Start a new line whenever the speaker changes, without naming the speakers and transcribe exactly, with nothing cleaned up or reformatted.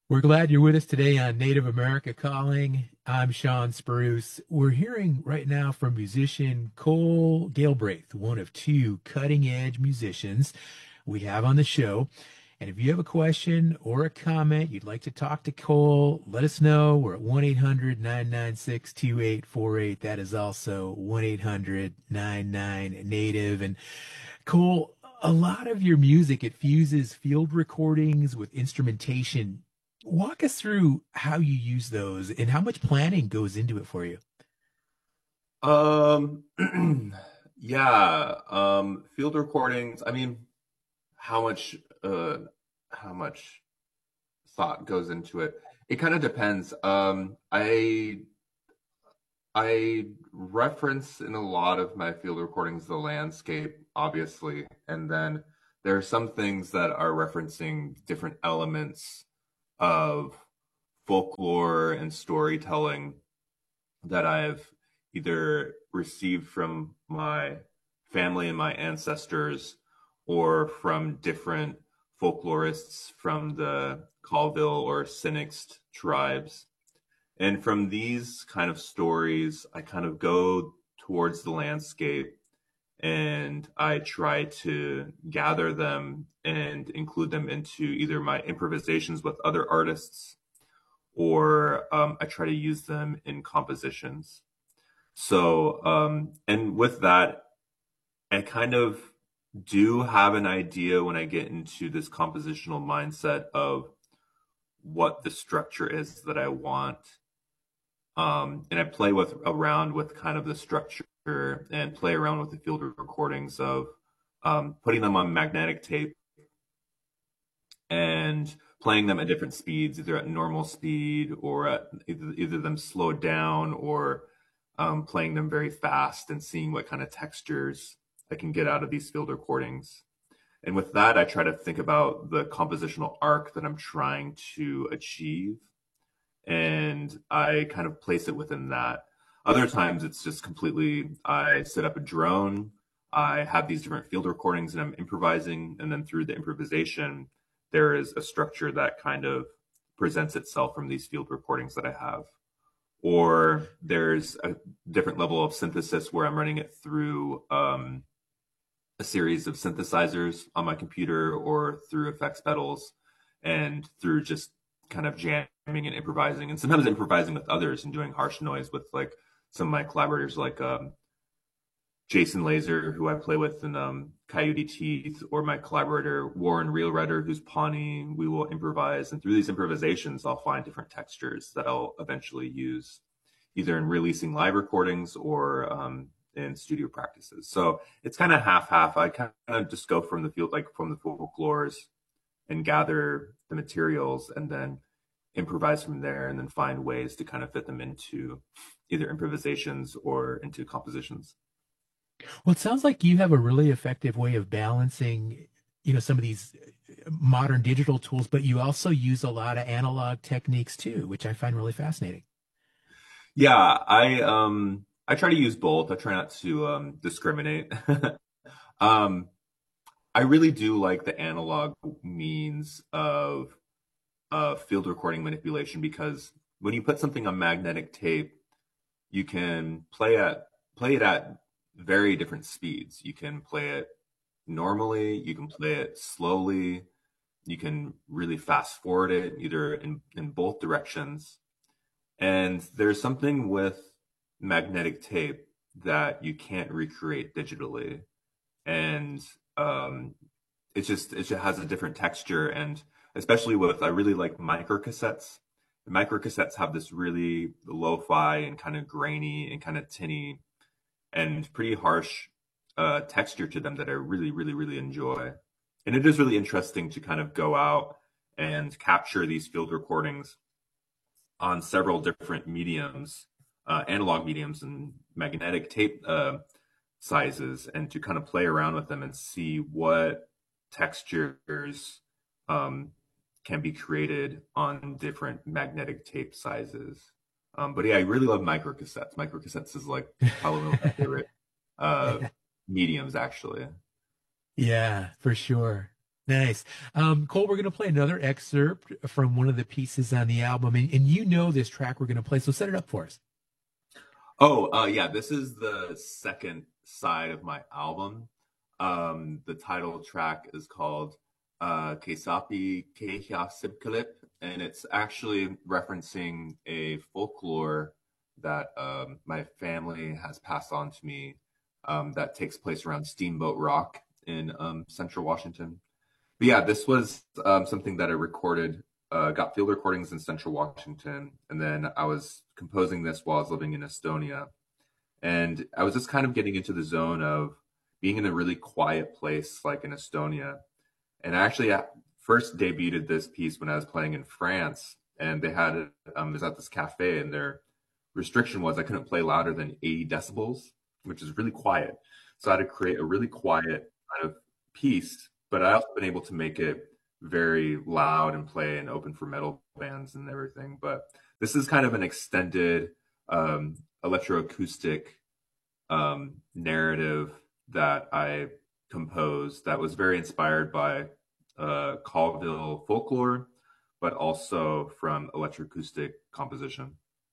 We're glad you're with us today on Native America Calling. I'm Sean Spruce. We're hearing right now from musician Cole Galbraith, one of two cutting edge musicians we have on the show. And if you have a question or a comment you'd like to talk to Cole, let us know. We're at one eight hundred nine nine six two eight four eight. That is also one eight hundred nine nine Native. And Cole, a lot of your music, it fuses field recordings with instrumentation. Walk us through how you use those and how much planning goes into it for you.
Um, yeah, um, field recordings. I mean, how much, uh, how much thought goes into it? It kind of depends. Um, I I reference in a lot of my field recordings the landscape, obviously, and then there are some things that are referencing different elements of folklore and storytelling that I've either received from my family and my ancestors or from different folklorists from the Colville or Sinix tribes. And from these kind of stories, I kind of go towards the landscape and I try to gather them and include them into either my improvisations with other artists or um, I try to use them in compositions. So, um, and with that, I kind of do have an idea when I get into this compositional mindset of what the structure is that I want. Um, and I play with around with kind of the structure and play around with the field recordings of um, putting them on magnetic tape and playing them at different speeds, either at normal speed or at either, either them slowed down or um, playing them very fast and seeing what kind of textures I can get out of these field recordings. And with that, I try to think about the compositional arc that I'm trying to achieve. And I kind of place it within that. Other times it's just completely, I set up a drone, I have these different field recordings and I'm improvising. And then through the improvisation, there is a structure that kind of presents itself from these field recordings that I have. Or there's a different level of synthesis where I'm running it through um, a series of synthesizers on my computer or through effects pedals and through just kind of jamming and improvising and sometimes improvising with others and doing harsh noise with like some of my collaborators like um, Jason Laser, who I play with in um, Coyote Teeth, or my collaborator Warren Realwriter, who's Pawnee. We will improvise, and through these improvisations, I'll find different textures that I'll eventually use, either in releasing live recordings or um, in studio practices. So it's kind of half-half. I kind of just go from the field, like from the folklores, and gather the materials, and then improvise from there, and then find ways to kind of fit them into either improvisations or into compositions.
Well, it sounds like you have a really effective way of balancing, you know, some of these modern digital tools, but you also use a lot of analog techniques too, which I find really fascinating.
Yeah, I um I try to use both. I try not to um discriminate. um I really do like the analog means of uh field recording manipulation because when you put something on magnetic tape, you can play at play it at very different speeds. You can play it normally, you can play it slowly, you can really fast forward it either in in both directions. And there's something with magnetic tape that you can't recreate digitally. And um, it just it just has a different texture. And especially with, I really like micro cassettes. The micro cassettes have this really lo-fi and kind of grainy and kind of tinny and pretty harsh uh, texture to them that I really, really, really enjoy. And it is really interesting to kind of go out and capture these field recordings on several different mediums, uh, analog mediums and magnetic tape uh, sizes, and to kind of play around with them and see what textures um, can be created on different magnetic tape sizes. Um, but yeah, I really love microcassettes. Microcassettes is like probably one of my favorite uh, mediums, actually.
Yeah, for sure. Nice. Um, Cole, we're going to play another excerpt from one of the pieces on the album, and, and you know this track we're going to play, so set it up for us.
Oh, uh, yeah, this is the second side of my album. Um, the title track is called uh, Kesapi Kehya Sibkalip, and it's actually referencing a folklore that um, my family has passed on to me um, that takes place around Steamboat Rock in um, central Washington. But yeah, this was um, something that I recorded, uh, got field recordings in central Washington, and then I was composing this while I was living in Estonia. And I was just kind of getting into the zone of being in a really quiet place like in Estonia. And I actually uh, first debuted this piece when I was playing in France, and they had it, um, it was at this cafe, and their restriction was I couldn't play louder than eighty decibels, which is really quiet. So I had to create a really quiet kind of piece, but I also been able to make it very loud and play and open for metal bands and everything. But this is kind of an extended um, electroacoustic um, narrative that I composed that was very inspired by uh, Colville folklore, but also from electroacoustic composition.